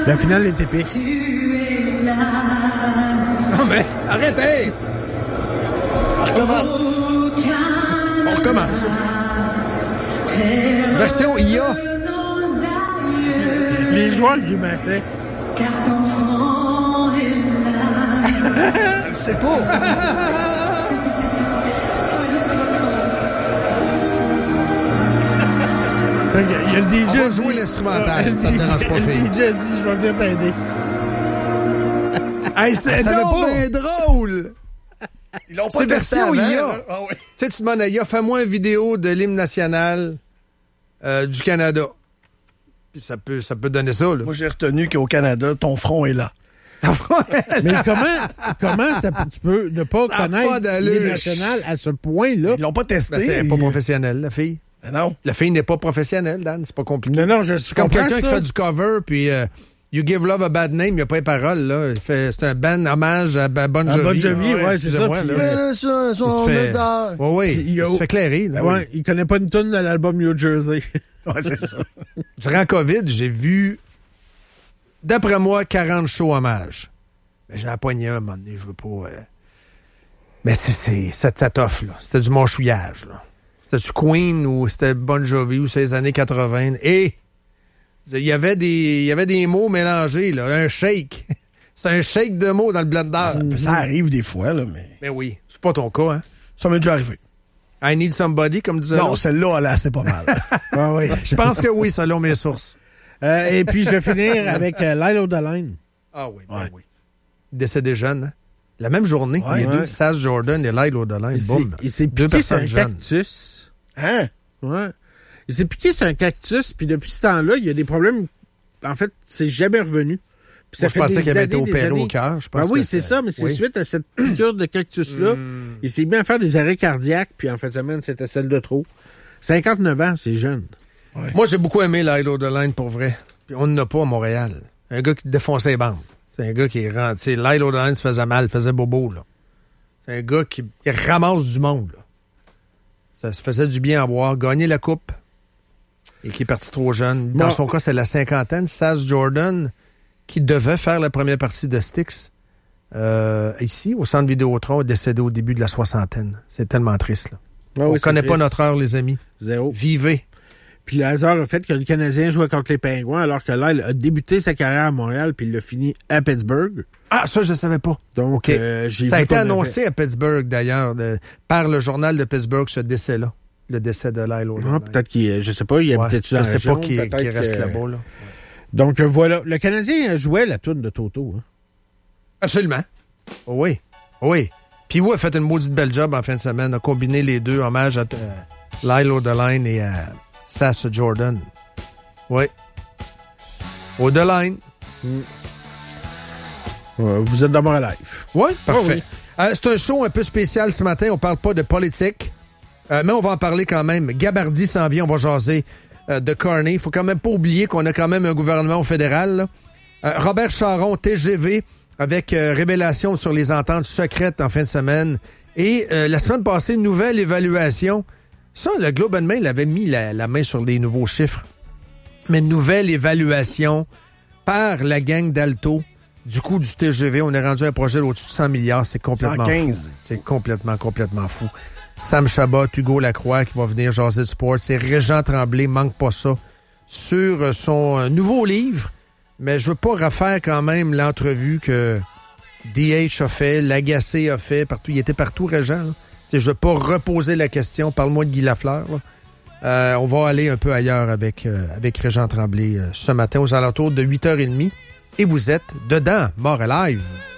La finale est épique. Non, mais arrêtez! On recommence. On recommence. Version IA. Les joueurs grimaçaient. Je sais pas. Il y a le DJ. On va jouer l'instrumental, ça te dérange pas, fille. Le DJ a dit, je vais venir t'aider. Hey, c'est donc bien drôle! Ils l'ont pas c'est version IA. Ah, oui. Tu sais, tu demandes à IA, fais-moi une vidéo de l'hymne national du Canada. Puis ça peut donner ça, là. Moi, j'ai retenu qu'au Canada, ton front est là. Mais comment tu peux ne pas connaître l'hymne national à ce point-là? Ils l'ont pas testé. Ben, c'est pas professionnel, la fille. Ben non. La fille n'est pas professionnelle, Dan. C'est pas compliqué. Non, je suis comme quelqu'un qui fait du cover, puis You Give Love a Bad Name, il n'y a pas les paroles, là. C'est un band hommage à Bon Jovi. Bon Jovi, ouais, c'est ça. Il se fait clairer, là. Ouais, il connaît pas une tonne de l'album New Jersey. Ouais, c'est ça. Durant COVID, j'ai vu, d'après moi, 40 shows hommage. Mais j'ai appoigné un moment donné, je veux pas... Mais ça t'offre, là. C'était du mâchouillage, là. C'était-tu Queen ou c'était Bon Jovi ou c'est les années 80? Et il y avait des mots mélangés, là. Un shake. C'est un shake de mots dans le blender. Ça arrive des fois, là, mais... Mais oui, c'est pas ton cas, hein? Ça m'est déjà arrivé. I Need Somebody, comme disait Non, celle-là, là, c'est pas mal. Ah, oui. Je pense que oui, selon mes sources. Et puis, je vais finir avec Lyle O'Donnell. Ah oui, ben oui. Décédé jeune, hein? La même journée, il y a deux, Saz Jordan et Lyle O'Donnell. Boum. Il s'est piqué sur un cactus. Hein? Ouais. Il s'est piqué sur un cactus, puis depuis ce temps-là, il y a des problèmes. En fait, c'est jamais revenu. Puis ça je pensais qu'il avait été opéré au cœur. Oui, c'est ça, mais c'est suite à cette piqûre de cactus-là. Il s'est mis à faire des arrêts cardiaques, puis en fin de semaine, c'était celle de trop. 59 ans, c'est jeune. Ouais. Moi, j'ai beaucoup aimé Lyle O'Donnell, pour vrai. Puis on n'en a pas à Montréal. Un gars qui défonçait les bandes. C'est un gars qui rentre. Tu sais, Lyle O'Donnell se faisait mal, faisait bobo, là. C'est un gars qui ramasse du monde, là. Ça se faisait du bien à boire, gagner la coupe et qui est parti trop jeune. Dans son cas, c'est la cinquantaine. Saz Jordan, qui devait faire la première partie de Styx, ici, au Centre Vidéotron, est décédé au début de la soixantaine. C'est tellement triste, là. On ne connaît pas notre heure, les amis. Zéro. Vivez. Puis le hasard a fait que le Canadien jouait contre les Pingouins alors que Lyle a débuté sa carrière à Montréal puis il l'a fini à Pittsburgh. Ah, ça, je ne savais pas. Donc, ça a été annoncé à Pittsburgh, d'ailleurs, par le journal de Pittsburgh, ce décès-là. Le décès de Lyle O'Donnell. Peut-être qu'il, je sais pas, il habitait-tu dans la région? Je sais pas qu'il reste là-bas, là. Donc, voilà. Le Canadien jouait la toune de Toto. Hein? Absolument. Oui. Oui. Puis a fait une maudite belle job en fin de semaine, a combiné les deux, hommage à Lyle O'Donnell et à Saz Jordan. Oui. O'Donnell. Vous êtes d'abord à live. Oui, parfait. Oui. C'est un show un peu spécial ce matin. On parle pas de politique, mais on va en parler quand même. Gabardi s'en vient, on va jaser de Carney. Il faut quand même pas oublier qu'on a quand même un gouvernement au fédéral. Robert Charron, TGV, avec révélation sur les ententes secrètes en fin de semaine. Et la semaine passée, nouvelle évaluation. Ça, le Globe and Mail avait mis la main sur les nouveaux chiffres. Mais nouvelle évaluation par la gang d'Alto du coût du TGV. On est rendu à un projet au-dessus de 100 milliards. C'est complètement 115. fou. C'est complètement fou. Sam Chabot, Hugo Lacroix qui va venir jaser de sport. C'est Régent Tremblay, manque pas ça, sur son nouveau livre. Mais je veux pas refaire quand même l'entrevue que DH a fait, Lagacé a fait, partout. Il était partout, Régent. Je veux pas reposer la question. Parle-moi de Guy Lafleur. On va aller un peu ailleurs avec Régent Tremblay ce matin aux alentours de 8h30. Et vous êtes dedans, Mort Alive.